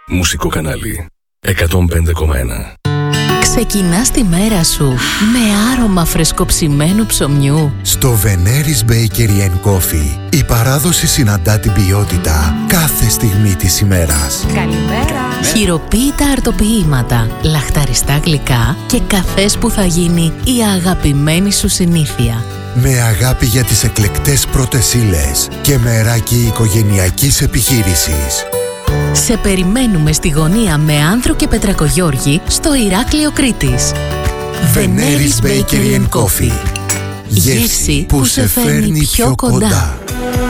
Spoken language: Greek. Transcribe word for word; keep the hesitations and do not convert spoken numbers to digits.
Μουσικό κανάλι εκατόν πέντε κόμμα ένα. Ξεκινάς τη μέρα σου με άρωμα φρεσκοψημένου ψωμιού. Στο Veneris Bakery and Coffee η παράδοση συναντά την ποιότητα κάθε στιγμή της ημέρας. Καλημέρα! Χειροποίητα αρτοποιήματα, λαχταριστά γλυκά και καφές που θα γίνει η αγαπημένη σου συνήθεια. Με αγάπη για τις εκλεκτές πρώτες ύλες και μεράκι οικογενειακής επιχείρησης. Σε περιμένουμε στη γωνία με Άνδρο και Πετρακογιώργη στο Ηράκλειο Κρήτης. Veneris Bakery and Coffee. Γεύση που σε φέρνει πιο κοντά.